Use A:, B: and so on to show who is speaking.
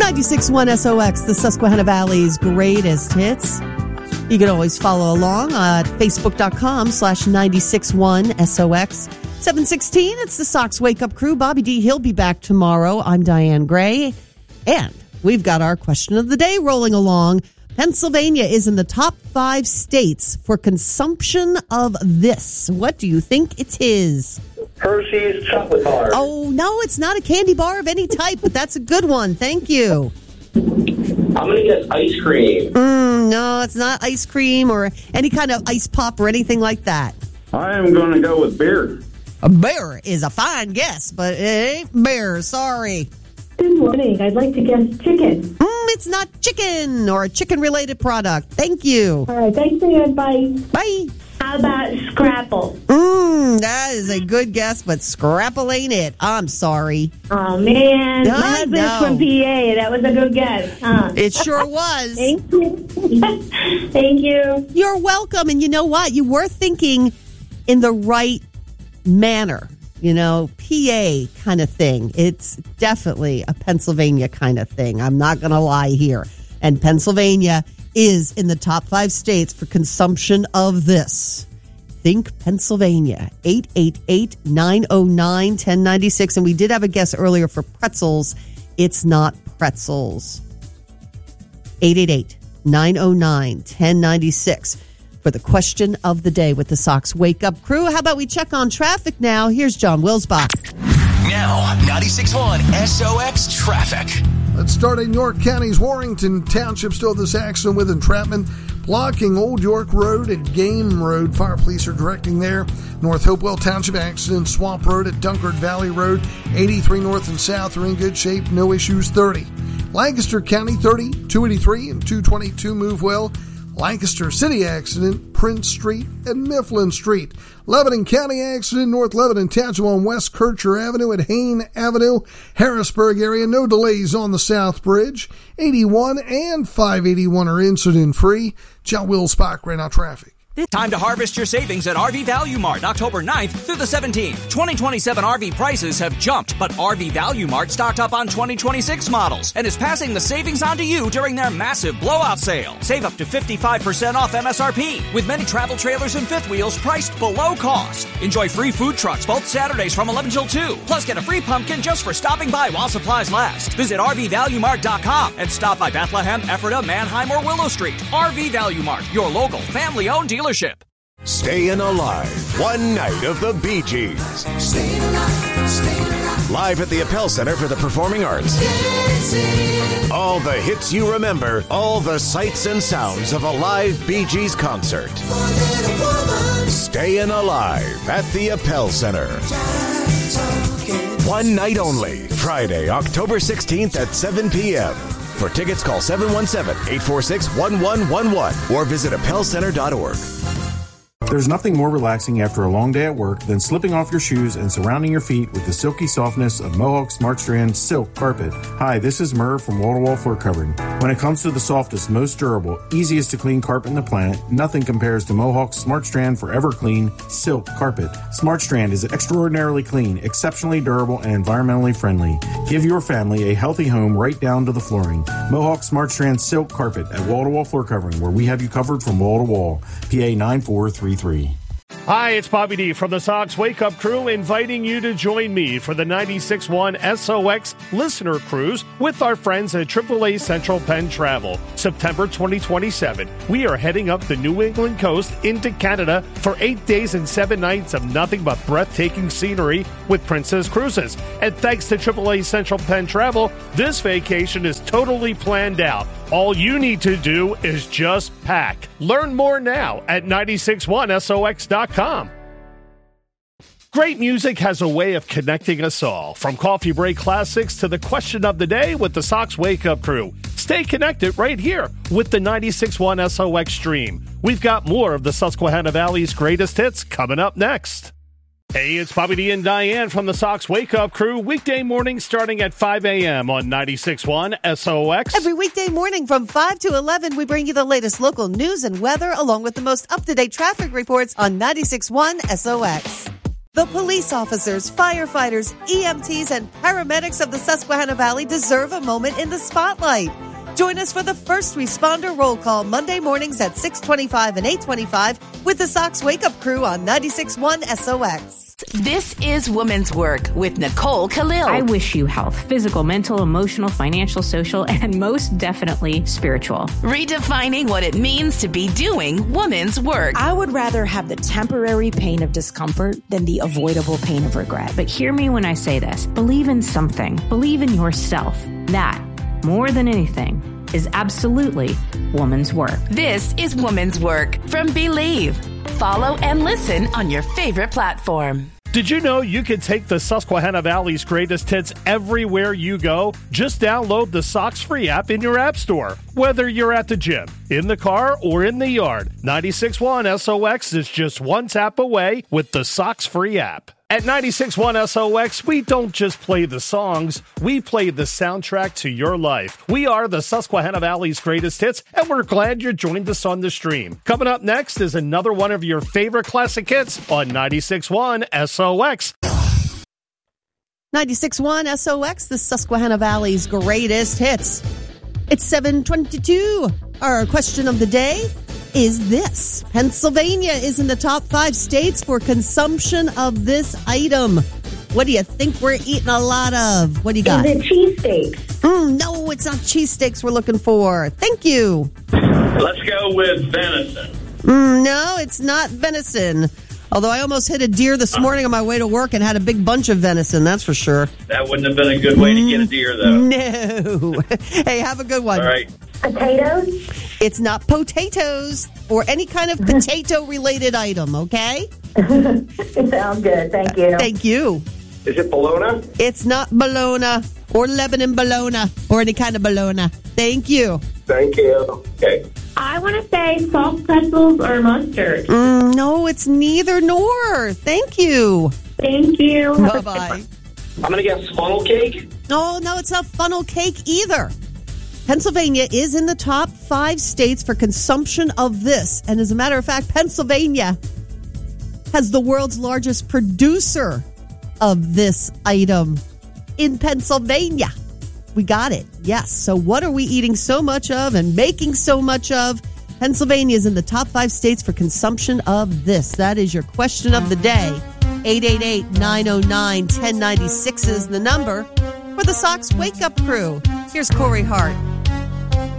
A: 96.1 SOX, the Susquehanna Valley's greatest hits. You can always follow along at facebook.com/961 SOX. 7:16, it's the Sox Wake Up Crew. Bobby D, he'll be back tomorrow. I'm Diane Gray. And we've got our question of the day rolling along. Pennsylvania is in the top 5 states for consumption of this. What do you think it is?
B: Hershey's chocolate bar.
A: Oh, no, it's not a candy bar of any type, but that's a good one. Thank you.
B: I'm going to guess ice cream.
A: No, it's not ice cream or any kind of ice pop or anything like that.
C: I am going to go with beer.
A: A bear is a fine guess, but it ain't bear. Sorry.
D: Good morning. I'd like to guess chicken.
A: It's not chicken or a chicken-related product. Thank you.
D: All right. Thanks again. Bye.
A: Bye.
D: How about Scrapple?
A: That is a good guess, but Scrapple ain't it. I'm sorry.
D: Oh, man.
A: I
D: My husband's
A: know.
D: from PA. That was a good guess.
A: It sure was.
D: Thank you. Thank you.
A: You're welcome. And you know what? You were thinking in the right manner. You know, PA kind of thing. It's definitely a Pennsylvania kind of thing. I'm not going to lie here. And Pennsylvania is in the top 5 states for consumption of this. Think Pennsylvania. 888-909-1096. And we did have a guess earlier for pretzels. It's not pretzels. 888-909-1096. For the question of the day with the Sox Wake Up Crew. How about we check on traffic now? Here's John Wilsbach.
E: Now, 96.1 SOX Traffic.
F: Let's start in York County's Warrington Township. Still this accident with entrapment blocking Old York Road at Game Road. Fire police are directing there. North Hopewell Township accident, Swamp Road at Dunkard Valley Road. 83 north and south are in good shape. No issues. 30. Lancaster County 30, 283 and 222 move well. Lancaster City accident, Prince Street and Mifflin Street. Lebanon County accident, North Lebanon Township on West Kircher Avenue at Hain Avenue. Harrisburg area, no delays on the South Bridge. 81 and 581 are incident-free. John Wilsbach, right now traffic.
G: Time to harvest your savings at RV Value Mart, October 9th through the 17th. 2027 RV prices have jumped, but RV Value Mart stocked up on 2026 models and is passing the savings on to you during their massive blowout sale. Save up to 55% off MSRP, with many travel trailers and fifth wheels priced below cost. Enjoy free food trucks both Saturdays from 11 till 2. Plus, get a free pumpkin just for stopping by while supplies last. Visit RVValueMart.com and stop by Bethlehem, Ephrata, Manheim, or Willow Street. RV Value Mart, your local family-owned dealership.
E: Staying alive. One night of the Bee Gees. Live at the Appel Center for the Performing Arts. All the hits you remember, all the sights and sounds of a live Bee Gees concert. Staying alive at the Appel Center. One night only. Friday, October 16th at 7 p.m. For tickets, call 717-846-1111 or visit appelcenter.org.
H: There's nothing more relaxing after a long day at work than slipping off your shoes and surrounding your feet with the silky softness of Mohawk Smart Strand Silk Carpet. Hi, this is Murr from Wall to Wall Floor Covering. When it comes to the softest, most durable, easiest to clean carpet in the planet, nothing compares to Mohawk's Smart Strand Forever Clean Silk Carpet. Smart Strand is extraordinarily clean, exceptionally durable, and environmentally friendly. Give your family a healthy home right down to the flooring. Mohawk Smart Strand Silk Carpet at Wall to Wall Floor Covering, where we have you covered from wall to wall. PA 9433.
I: Hi, it's Bobby D from the Sox Wake Up Crew, inviting you to join me for the 96.1 SOX Listener Cruise with our friends at AAA Central Penn Travel. September 2027, we are heading up the New England coast into Canada for 8 days and 7 nights of nothing but breathtaking scenery with Princess Cruises. And thanks to AAA Central Penn Travel, this vacation is totally planned out. All you need to do is just pack. Learn more now at 961SOX.com. Great music has a way of connecting us all, from coffee break classics to the question of the day with the Sox Wake Up Crew. Stay connected right here with the 96.1 SOX stream. We've got more of the Susquehanna Valley's greatest hits coming up next. Hey, it's Bobby D and Diane from the Sox Wake Up Crew. Weekday morning starting at 5 a.m. on 96.1 SOX.
A: Every weekday morning from 5 to 11, we bring you the latest local news and weather along with the most up-to-date traffic reports on 96.1 SOX. The police officers, firefighters, EMTs, and paramedics of the Susquehanna Valley deserve a moment in the spotlight. Join us for the First Responder Roll Call Monday mornings at 6:25 and 8:25 with the Sox Wake Up Crew on 96.1 SOX.
J: This is Women's Work with Nicole Khalil.
K: I wish you health, physical, mental, emotional, financial, social, and most definitely spiritual.
J: Redefining what it means to be doing women's work.
L: I would rather have the temporary pain of discomfort than the avoidable pain of regret.
K: But hear me when I say this. Believe in something. Believe in yourself. That, more than anything, is absolutely woman's work.
J: This is Woman's Work from Believe. Follow and listen on your favorite platform.
I: Did you know you can take the Susquehanna Valley's greatest hits everywhere you go? Just download the Sox Free app in your app store. Whether you're at the gym, in the car, or in the yard, 96.1 SOX is just one tap away with the Sox Free app. At 96.1 SOX, we don't just play the songs, we play the soundtrack to your life. We are the Susquehanna Valley's greatest hits, and we're glad you joined us on the stream. Coming up next is another one of your favorite classic hits on 96.1 SOX.
A: 96.1 SOX, the Susquehanna Valley's greatest hits. It's 7:22. Our question of the day is this. Pennsylvania is in the top 5 states for consumption of this item. What do you think we're eating a lot of? What do you got?
D: Is it cheesesteaks?
A: No, it's not cheesesteaks we're looking for. Thank you.
B: Let's go with venison.
A: No, it's not venison. Although I almost hit a deer this morning on my way to work and had a big bunch of venison, that's for sure.
B: That wouldn't have been a good way to get a deer, though.
A: No. Hey, have a good one.
B: All right.
D: Potatoes?
A: It's not potatoes or any kind of potato-related item, okay?
D: Sounds good. Thank you.
A: Thank you.
B: Is it bologna?
A: It's not bologna or Lebanon bologna or any kind of bologna. Thank you.
B: Thank you. Okay.
D: I want to say soft pretzels or mustard.
A: No, it's neither nor. Thank you.
D: Thank you.
A: Bye-bye.
B: I'm going to guess funnel cake.
A: Oh, no, it's not funnel cake either. Pennsylvania is in the top 5 states for consumption of this. And as a matter of fact, Pennsylvania has the world's largest producer of this item in Pennsylvania. We got it. Yes. So what are we eating so much of and making so much of? Pennsylvania is in the top 5 states for consumption of this. That is your question of the day. 888-909-1096 is the number for the Sox Wake Up Crew. Here's Corey Hart.